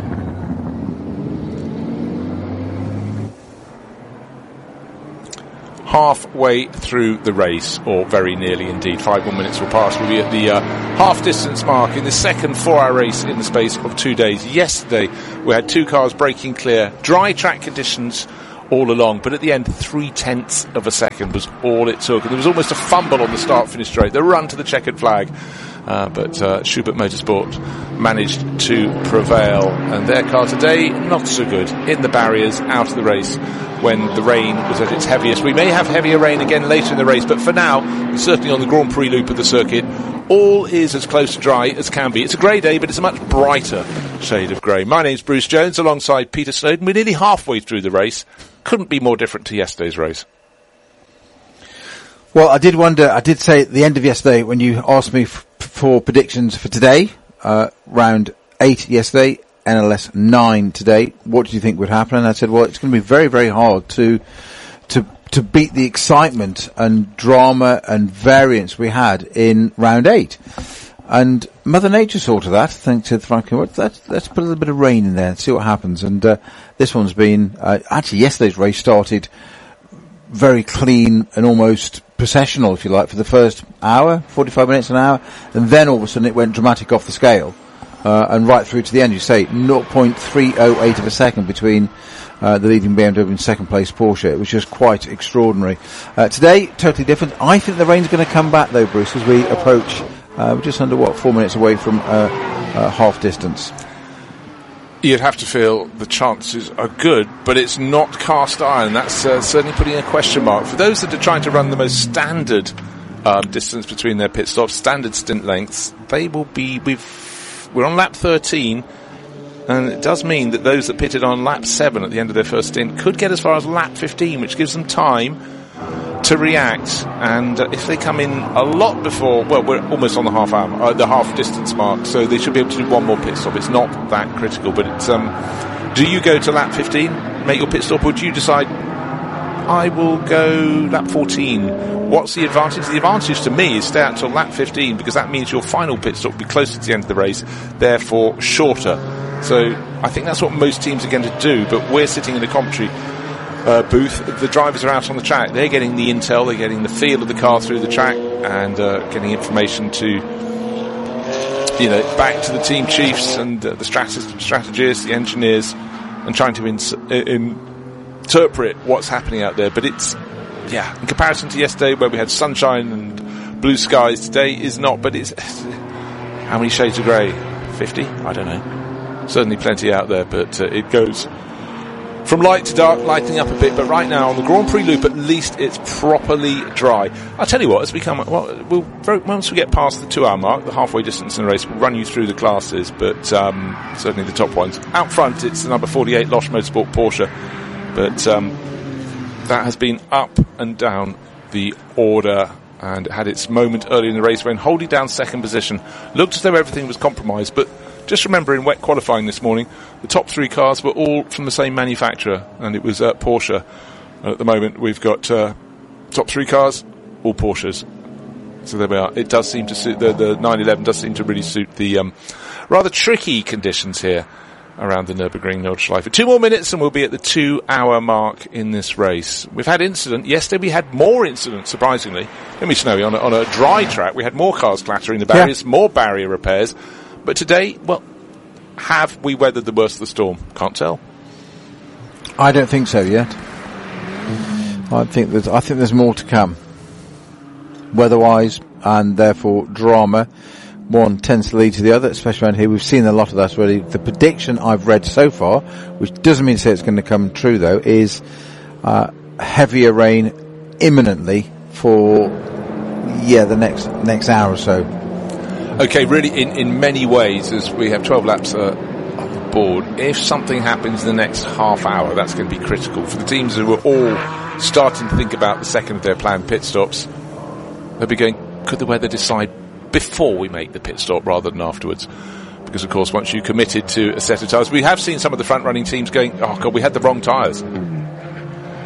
Halfway through the race, or very nearly indeed, five more minutes will pass. We'll be at the uh, half distance mark in the second four hour race in the space of two days. Yesterday we had two cars breaking clear, dry track conditions all along, but at the end three tenths of a second was all it took, and there was almost a fumble on the start finish straight, the run to the checkered flag, uh, but uh, Schubert Motorsport managed to prevail, and their car today not so good, in the barriers, out of the race when the rain was at its heaviest. We may have heavier rain again later in the race, but for now, certainly on the Grand Prix loop of the circuit, all is as close to dry as can be. It's a grey day, but it's a much brighter shade of grey. My name's Bruce Jones, alongside Peter Snowden. We're nearly halfway through the race. Couldn't be more different to yesterday's race. Well, I did wonder, I did say at the end of yesterday, when you asked me f- for predictions for today, uh, round eight yesterday, N L S nine today, what do you think would happen? And I said, well, it's going to be very, very hard to, to, to beat the excitement and drama and variance we had in round eight. And Mother Nature saw to that. Thanks to Franklin. Well, let's, let's put a little bit of rain in there and see what happens. And, uh, this one's been, uh, actually yesterday's race started very clean and almost processional, if you like, for the first hour, forty-five minutes, an hour. And then all of a sudden it went dramatic off the scale. Uh, and right through to the end, you say zero point three oh eight of a second between uh, the leading B M W and second place Porsche. It was just quite extraordinary. Uh, today, totally different. I think the rain's going to come back though, Bruce, as we approach, uh, we're just under, what, four minutes away from uh, uh, half distance. You'd have to feel the chances are good, but it's not cast iron. That's uh, certainly putting a question mark. For those that are trying to run the most standard um, distance between their pit stops, standard stint lengths, they will be with... We're on lap thirteen, and it does mean that those that pitted on lap seven at the end of their first stint could get as far as lap fifteen, which gives them time to react. And uh, if they come in a lot before, well, we're almost on the half hour, uh, the half distance mark, so they should be able to do one more pit stop. It's not that critical, but it's, um, do you go to lap fifteen, make your pit stop, or do you decide, I will go lap fourteen? What's the advantage? The advantage to me is stay out until lap fifteen, because that means your final pit stop will be closer to the end of the race, therefore shorter. So I think that's what most teams are going to do, but we're sitting in a commentary uh, booth. The drivers are out on the track. They're getting the intel, they're getting the feel of the car through the track, and uh, getting information to, you know, back to the team chiefs and uh, the strateg- strategists, the engineers, and trying to ins- in interpret what's happening out there. But it's, yeah, in comparison to yesterday where we had sunshine and blue skies, today is not, but it's, how many shades of grey? fifty? I don't know. Certainly plenty out there, but uh, it goes from light to dark, lighting up a bit, but right now on the Grand Prix loop at least it's properly dry. I'll tell you what, as we come, well, we'll very, once we get past the two hour mark, the halfway distance in the race, we'll run you through the classes, but um, certainly the top ones. Out front it's the number forty-eight Losch Motorsport Porsche, but um, that has been up and down the order, and it had its moment early in the race when holding down second position looked as though everything was compromised. But just remember, in wet qualifying this morning, the top three cars were all from the same manufacturer, and it was uh, Porsche. And at the moment we've got uh, top three cars, all Porsches. So there we are. It does seem to suit, the, the nine eleven does seem to really suit the um, rather tricky conditions here around the Nürburgring Nordschleife. Two more minutes and we'll be at the two hour mark in this race. We've had incident. Yesterday we had more incidents, surprisingly. Let me snowy on a, on a dry track. We had more cars clattering the barriers, yeah. More barrier repairs. But today, well, have we weathered the worst of the storm? Can't tell. I don't think so yet. I think there's, I think there's more to come. Weather-wise, and therefore drama. One tends to lead to the other, especially around here. We've seen a lot of that already. The prediction I've read so far, which doesn't mean to say it's going to come true though, is uh, heavier rain imminently for, yeah, the next next hour or so. Okay, really, in, in many ways, as we have twelve laps uh, on the board, if something happens in the next half hour, that's going to be critical. For the teams who are all starting to think about the second of their planned pit stops, they'll be going, could the weather decide before we make the pit stop rather than afterwards? Because, of course, once you committed to a set of tyres, we have seen some of the front-running teams going, oh, God, we had the wrong tyres.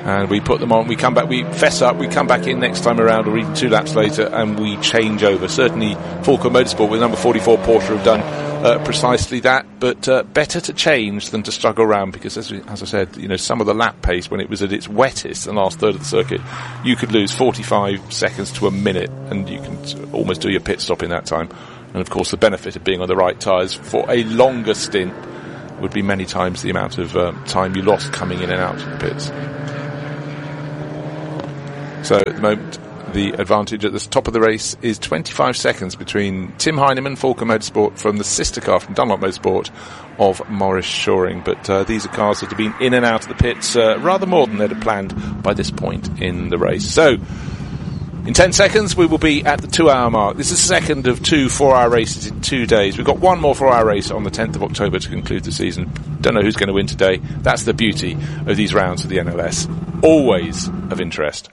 And we put them on, we come back, we fess up, we come back in next time around, or even two laps later, and we change over. Certainly, Falco Motorsport with number forty-four Porsche have done uh, precisely that, but uh, better to change than to struggle around, because as, we, as I said, you know, some of the lap pace, when it was at its wettest, the last third of the circuit, you could lose forty-five seconds to a minute, and you can almost do your pit stop in that time. And of course, the benefit of being on the right tyres for a longer stint would be many times the amount of um, time you lost coming in and out of the pits. So at the moment, the advantage at the top of the race is twenty-five seconds between Tim Heinemann, Falco Motorsport, from the sister car from Dunlop Motorsport of Maurice Shoring. But uh, these are cars that have been in and out of the pits uh, rather more than they'd have planned by this point in the race. So in ten seconds, we will be at the two-hour mark. This is the second of two four-hour races in two days. We've got one more four-hour race on the tenth of October to conclude the season. Don't know who's going to win today. That's the beauty of these rounds of the N L S. Always of interest.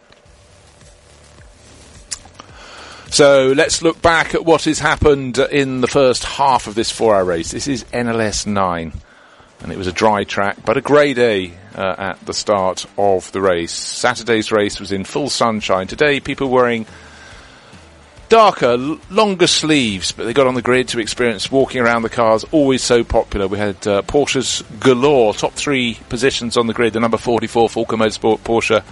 So let's look back at what has happened in the first half of this four-hour race. This is N L S nine, and it was a dry track, but a grey day uh, at the start of the race. Saturday's race was in full sunshine. Today, people wearing darker, l- longer sleeves, but they got on the grid to experience walking around the cars, always so popular. We had uh, Porsches galore, top three positions on the grid. The number forty-four Falco Motorsport Porsche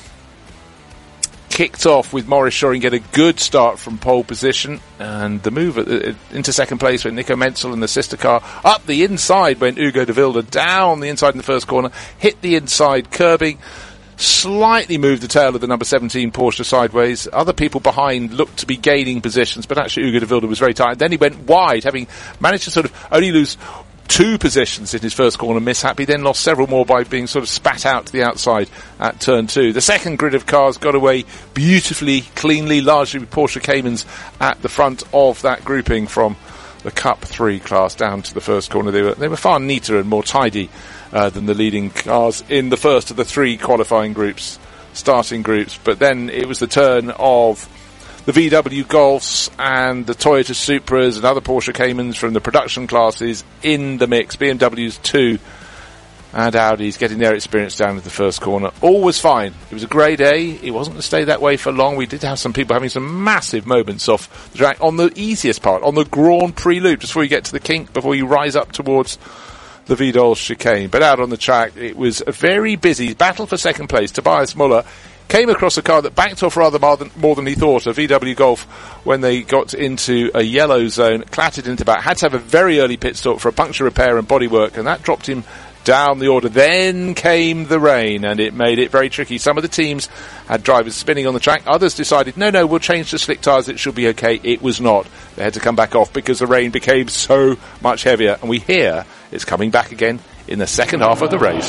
kicked off with Maurice Shoring get a good start from pole position, and the move at the, into second place went Nico Menzel in the sister car. Up the inside went Hugo de Wilde, down the inside in the first corner, hit the inside curbing, slightly moved the tail of the number seventeen Porsche sideways. Other people behind looked to be gaining positions, but actually Hugo de Wilde was very tight. Then he went wide, having managed to sort of only lose two positions in his first corner mishap. He then lost several more by being sort of spat out to the outside at turn two. The second grid of cars got away beautifully, cleanly, largely with Porsche Caymans at the front of that grouping from the Cup three class down to the first corner. They were they were far neater and more tidy uh, than the leading cars in the first of the three qualifying groups, starting groups. But then it was the turn of the V W Golfs and the Toyota Supras and other Porsche Caymans from the production classes in the mix. B M Ws too, and Audis getting their experience down at the first corner. All was fine. It was a grey day. It wasn't going to stay that way for long. We did have some people having some massive moments off the track on the easiest part, on the Grand Prix loop, just before you get to the kink, before you rise up towards the Vidal chicane. But out on the track, it was a very busy battle for second place. Tobias Muller came across a car that backed off rather more than, more than he thought, a V W Golf, when they got into a yellow zone, clattered into back, had to have a very early pit stop for a puncture repair and bodywork, and that dropped him down the order. Then came the rain, and it made it very tricky. Some of the teams had drivers spinning on the track. Others decided, no, no, we'll change to slick tyres, it should be okay. It was not. They had to come back off because the rain became so much heavier, and we hear it's coming back again in the second half of the race.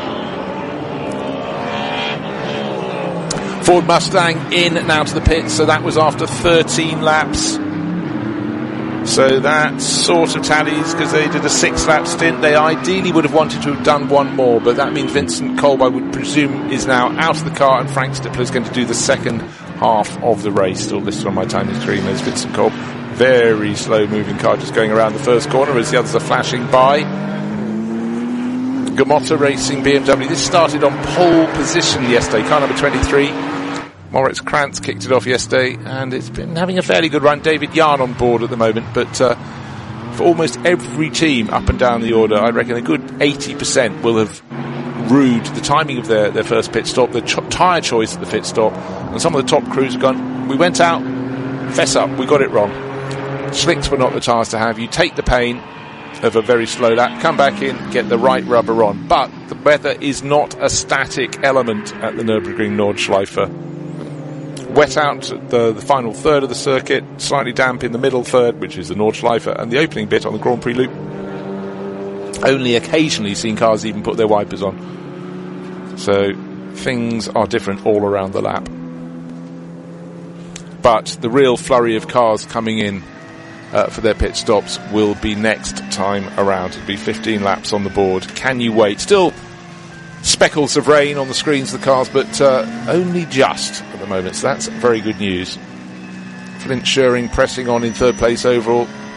Ford Mustang in and out of the pits, so that was after thirteen laps. So that sort of tallies, because they did a six-lap stint. They ideally would have wanted to have done one more, but that means Vincent Kolb, I would presume, is now out of the car, and Frank Stippler is going to do the second half of the race. Still listed on my timing screen, there's Vincent Kolb. Very slow-moving car, just going around the first corner as the others are flashing by. Gamotta Racing B M W. This started on pole position yesterday, car number twenty-three. Moritz Krantz kicked it off yesterday, and it's been having a fairly good run. David Yarn on board at the moment, but uh, for almost every team up and down the order, I reckon a good eighty percent will have rued the timing of their, their first pit stop, the ch- tyre choice at the pit stop, and some of the top crews have gone, we went out, fess up, we got it wrong. Slicks were not the tyres to have. You take the pain of a very slow lap, come back in, get the right rubber on. But the weather is not a static element at the Nürburgring Nordschleife. Wet out the, the final third of the circuit, slightly damp in the middle third, which is the Nordschleife, and the opening bit on the Grand Prix loop. Only occasionally seen cars even put their wipers on. So things are different all around the lap. But the real flurry of cars coming in uh, for their pit stops will be next time around. It'll be fifteen laps on the board. Can you wait? Still speckles of rain on the screens of the cars, but uh, only just at the moment, so that's very good news. Flint Scheuring pressing on in third place overall.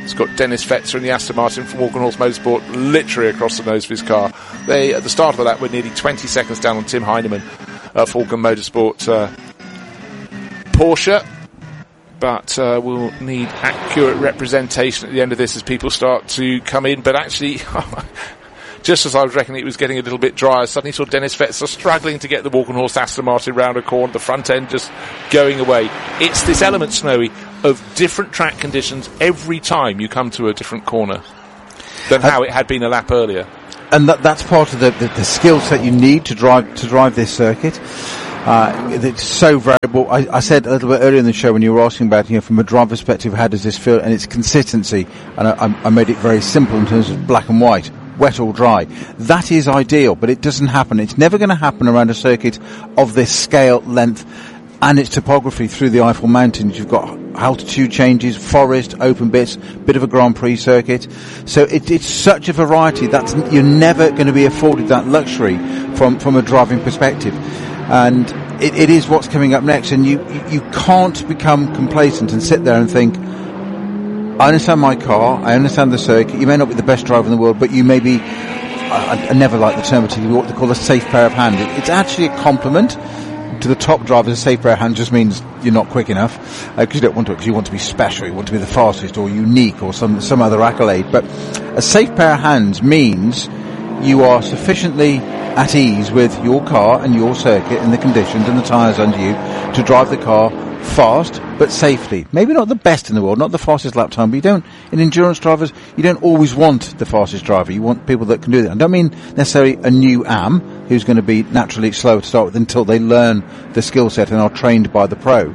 It's got Dennis Fetzer in the Aston Martin from Walkenhorst Motorsport literally across the nose of his car. They, at the start of the lap, were nearly twenty seconds down on Tim Heinemann, uh, Falcon Motorsport uh, Porsche. But uh, we'll need accurate representation at the end of this as people start to come in. But actually, just as I was reckoning it was getting a little bit dry, I suddenly saw Dennis Fetzer struggling to get the Walkenhorst Aston Martin round a corner, the front end just going away. It's this element, Snowy, of different track conditions every time you come to a different corner than uh, how it had been a lap earlier. And that, that's part of the, the, the skill set you need to drive to drive this circuit. Uh, it's so variable. I, I said a little bit earlier in the show when you were asking about, you know, from a driver perspective, how does this feel? And it's consistency. And I, I made it very simple in terms of black and white, wet or dry. That is ideal, but it doesn't happen. It's never going to happen around a circuit of this scale, length, and its topography through the Eifel Mountains. You've got altitude changes, forest, open bits, bit of a Grand Prix circuit. So it, it's such a variety that you're never going to be afforded that luxury from, from a driving perspective. And it, it is what's coming up next, and you, you can't become complacent and sit there and think, I understand my car, I understand the circuit, you may not be the best driver in the world, but you may be, I, I never like the term, particularly what they call a safe pair of hands. It, it's actually a compliment to the top drivers. A safe pair of hands just means you're not quick enough, because uh, you don't want to, because you want to be special, you want to be the fastest or unique or some, some other accolade. But a safe pair of hands means you are sufficiently at ease with your car and your circuit and the conditions and the tyres under you to drive the car fast but safely. Maybe not the best in the world, not the fastest lap time, but you don't, in endurance drivers, you don't always want the fastest driver. You want people that can do that. I don't mean necessarily a new A M who's going to be naturally slow to start with until they learn the skill set and are trained by the pro.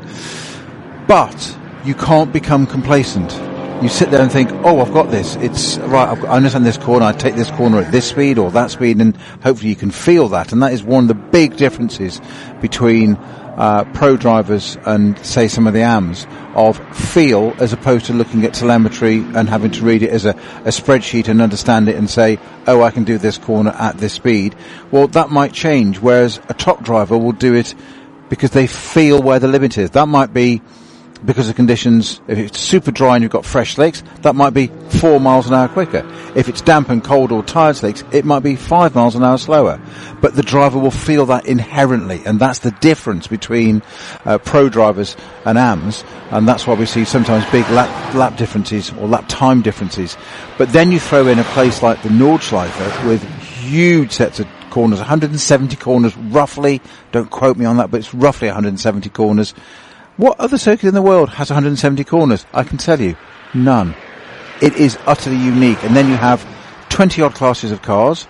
But you can't become complacent. You sit there and think, oh, I've got this. It's right. I've got, I understand this corner. I take this corner at this speed or that speed, and hopefully you can feel that. And that is one of the big differences between uh, pro drivers and, say, some of the A Ms, of feel as opposed to looking at telemetry and having to read it as a, a spreadsheet and understand it and say, oh, I can do this corner at this speed. Well, that might change, whereas a top driver will do it because they feel where the limit is. That might be because of conditions. If it's super dry and you've got fresh slicks, that might be four miles an hour quicker. If it's damp and cold or tired slicks, it might be five miles an hour slower. But the driver will feel that inherently, and that's the difference between uh, pro drivers and A Ms, and that's why we see sometimes big lap, lap differences or lap time differences. But then you throw in a place like the Nordschleife with huge sets of corners, one hundred seventy corners roughly, don't quote me on that, but it's roughly one hundred seventy corners. What other circuit in the world has one hundred seventy corners? I can tell you, none. It is utterly unique. And then you have twenty odd classes of cars.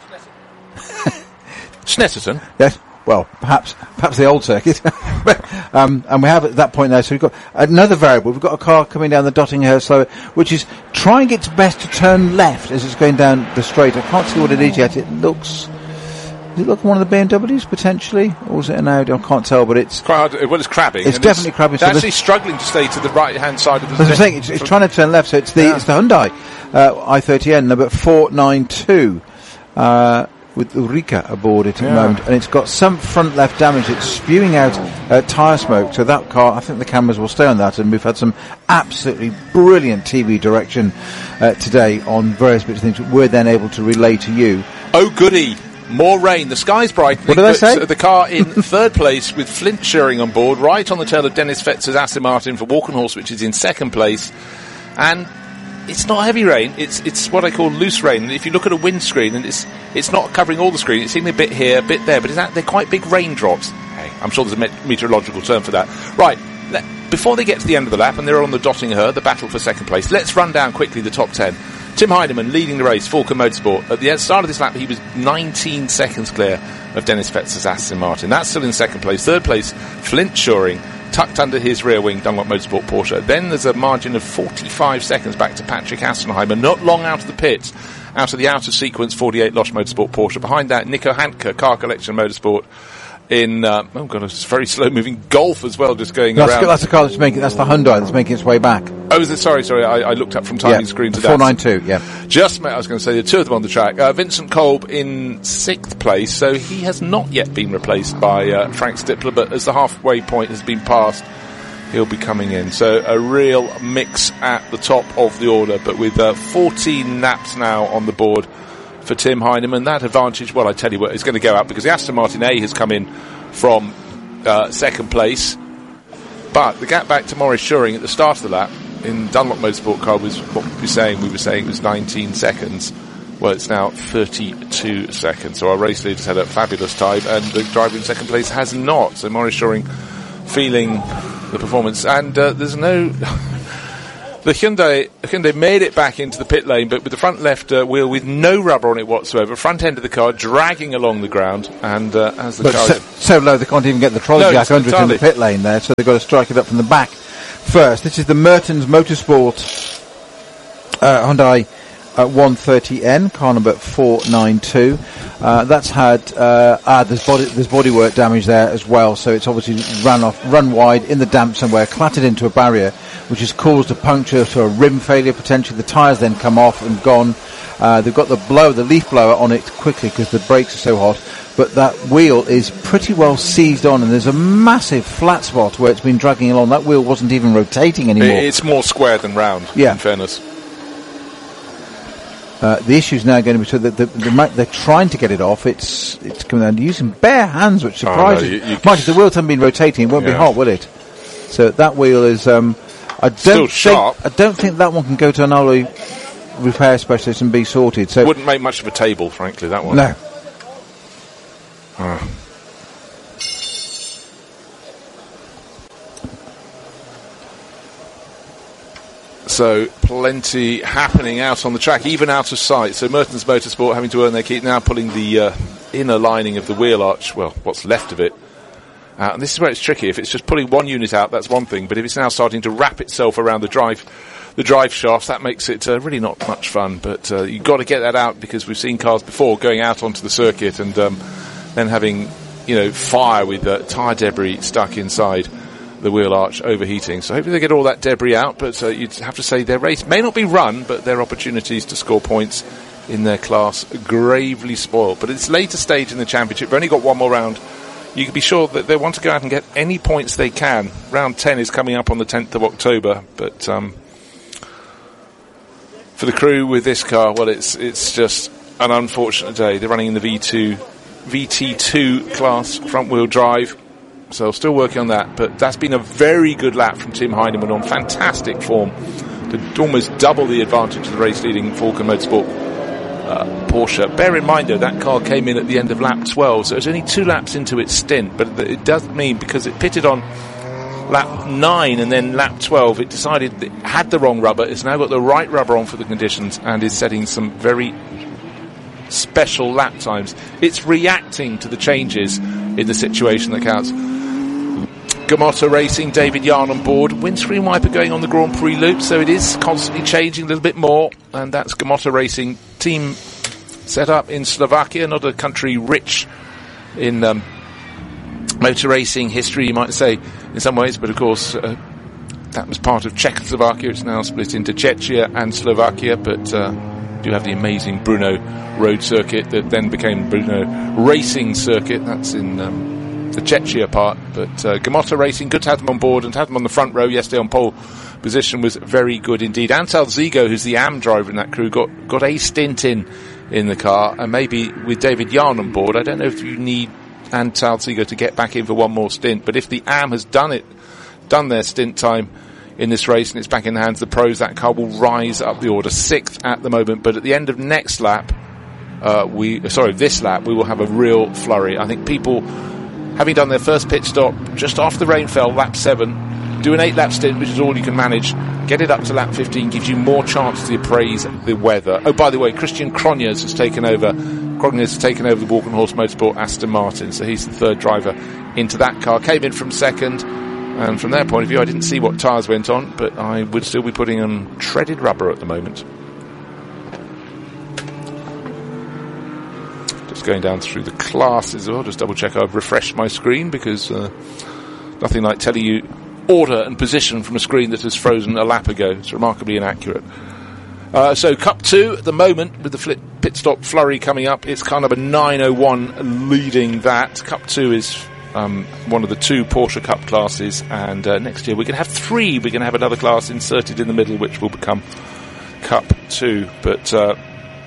Snetterton? Yes. Well, perhaps perhaps the old circuit. um, and we have at that point there, so we've got another variable. We've got a car coming down the Dottinghurst slower, which is trying its best to turn left as it's going down the straight. I can't see what it is yet. It looks... Does it look like one of the B M Ws, potentially? Or is it an Audi? I can't tell, but it's... Quite hard. Well, it's crabbing. It's definitely it's, crabbing. It's so actually struggling to stay to the right-hand side of the... As I'm saying, it's, it's trying to turn left, so it's the, yeah. it's the Hyundai uh, i thirty N, number four nine two, uh, with Ulrika aboard it at yeah. the moment. And it's got some front left damage. It's spewing out uh, tyre smoke. So that car, I think the cameras will stay on that. And we've had some absolutely brilliant T V direction uh, today on various bits of things we're then able to relay to you. Oh, goody! More rain. The sky's brightening. What did I say? The car in third place with Flint Shearing on board, right on the tail of Dennis Fetzer's Aston Martin for Walkenhorst, which is in second place. And it's not heavy rain. It's it's what I call loose rain. And if you look at a windscreen, and it's it's not covering all the screen. It's seeing a bit here, a bit there, but it's that, they're quite big raindrops. Hey, I'm sure there's a me- meteorological term for that. Right. Let, before they get to the end of the lap, and they're on the Dottinghurst, the battle for second place, let's run down quickly the top ten. Tim Heinemann leading the race, Falcon Motorsport. At the start of this lap, he was nineteen seconds clear of Dennis Fetzer's Aston Martin. That's still in second place. Third place, Flint Shearing, tucked under his rear wing, Dunlop Motorsport Porsche. Then there's a margin of forty-five seconds back to Patrick Assenheimer, not long out of the pits, out of the outer sequence, forty-eight Losch Motorsport Porsche. Behind that, Nico Handke, Car Collection Motorsport. In, uh, oh god, it's very slow moving Golf as well, just going that's, around. That's the car that's making, that's the Hyundai that's making its way back. Oh, is it? Sorry, sorry, I, I looked up from timing yeah, screen to that. four nine two, yeah. Just, I was going to say, the two of them on the track. Uh, Vincent Kolb in sixth place, so he has not yet been replaced by uh, Frank Stippler, but as the halfway point has been passed, he'll be coming in. So a real mix at the top of the order, but with uh, fourteen laps now on the board for Tim Heineman. That advantage, well, I tell you what, is going to go out because the Aston Martin A has come in from uh, second place, but the gap back to Maurice Schuring at the start of the lap in Dunlop Motorsport car was what we were saying. We were saying it was nineteen seconds. Well, it's now thirty-two seconds. So our race leader's had a fabulous time, and the driver in second place has not. So Maurice Schuring feeling the performance, and uh, there's no. The Hyundai Hyundai made it back into the pit lane, but with the front left uh, wheel with no rubber on it whatsoever, front end of the car dragging along the ground, and uh, as the but car... So, so low they can't even get the trolley no, jack under it in the pit lane there, so they've got to strike it up from the back first. This is the Mertens Motorsport uh, Hyundai uh, one thirty N, car number four nine two. Uh, that's had uh, ah, there's body there's bodywork damage there as well, so it's obviously run off, run wide in the damp somewhere, clattered into a barrier, which has caused a puncture to a rim failure potentially. The tyres then come off and gone. Uh, they've got the blower, the leaf blower on it quickly because the brakes are so hot, but that wheel is pretty well seized on, and there's a massive flat spot where it's been dragging along. That wheel wasn't even rotating anymore. It's more square than round, yeah. in fairness. Uh, the issue is now going to be so that the, the, they're trying to get it off. It's it's coming down using bare hands, which surprises. Oh, no, you, you Mind you, the wheels haven't been rotating; it won't yeah. be hot, will it? So that wheel is. Um, I don't Still think. sharp. I don't think that one can go to an alloy repair specialist and be sorted. So wouldn't make much of a table, frankly. That one. No. Oh. So plenty happening out on the track, even out of sight. So Mertens Motorsport having to earn their keep, now pulling the uh, inner lining of the wheel arch, well, what's left of it. Uh, and this is where it's tricky. If it's just pulling one unit out, that's one thing. But if it's now starting to wrap itself around the drive, the drive shafts, that makes it uh, really not much fun. But uh, you've got to get that out, because we've seen cars before going out onto the circuit and um, then having, you know, fire with uh, tyre debris stuck inside the wheel arch, overheating. So hopefully they get all that debris out, but uh, you'd have to say their race may not be run, but their opportunities to score points in their class gravely spoiled. But it's later stage in the championship. We've only got one more round. You can be sure that they want to go out and get any points they can. Round ten is coming up on the tenth of October, but um, for the crew with this car, well, it's it's just an unfortunate day. They're running in the V two, V T two class front-wheel drive. So still working on that, but that's been a very good lap from Tim Heineman on fantastic form to almost double the advantage of the race-leading Falken Motorsport uh, Porsche. Bear in mind, though, that car came in at the end of lap twelve, so it's only two laps into its stint, but it does mean, because it pitted on lap nine and then lap twelve, it decided it had the wrong rubber. It's now got the right rubber on for the conditions and is setting some very special lap times. It's reacting to the changes in the situation that counts. Gamotta Racing, David Yarn on board. Windscreen wiper going on the Grand Prix loop, so it is constantly changing a little bit more. And that's Gamotta Racing, team set up in Slovakia, not a country rich in um, motor racing history, you might say, in some ways. But of course, uh, that was part of Czechoslovakia. It's now split into Czechia and Slovakia, but uh, do have the amazing Brno road circuit that then became Brno Racing Circuit. That's in Um, the Czechia part, but uh, Gamotta Racing, good to have them on board, and to have them on the front row yesterday on pole position was very good indeed. Antal Zigo, who's the A M driver in that crew, got, got a stint in in the car, and maybe with David Yarn on board, I don't know if you need Antal Zigo to get back in for one more stint, but if the A M has done it, done their stint time in this race and it's back in the hands of the pros, that car will rise up the order, sixth at the moment, but at the end of next lap, uh, we, sorry, this lap, we will have a real flurry. I think people, having done their first pit stop just after the rain fell, lap seven, do an eight lap stint, which is all you can manage, get it up to lap fifteen, gives you more chance to appraise the weather. Oh, by the way, Christian Cronjes has taken over, Cronjes has taken over the Walkenhorst Motorsport Aston Martin, so he's the third driver into that car. Came in from second, and from their point of view, I didn't see what tyres went on, but I would still be putting on treaded rubber at the moment. Just going down through the classes. I'll just double check I've refreshed my screen, because uh, nothing like telling you order and position from a screen that has frozen a lap ago. It's remarkably inaccurate. Uh, so Cup two at the moment, with the flip, pit stop flurry coming up, it's car number nine oh one leading that. Cup two is um, one of the two Porsche Cup classes, and uh, next year we're going to have three. We're going to have another class inserted in the middle, which will become Cup two. But uh,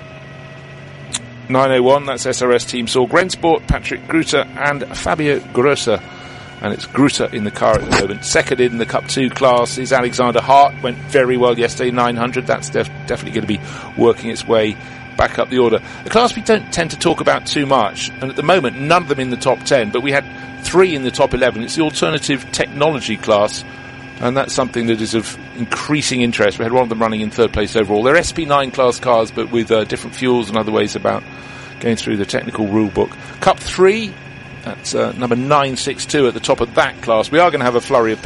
nine oh one, that's S R S Team Saw, Grensport, Patrick Gruter and Fabio Grosser. And it's Gruter in the car at the moment. Second in the Cup two class is Alexander Hart. Went very well yesterday, nine hundred. That's def- definitely going to be working its way back up the order. The class we don't tend to talk about too much, and at the moment none of them in the top ten, but we had three in the top eleven. It's the alternative technology class, and that's something that is of increasing interest. We had one of them running in third place overall. They're S P nine class cars, but with uh, different fuels and other ways about going through the technical rule book. Cup three, that's uh, number nine six two at the top of that class. We are going to have a flurry of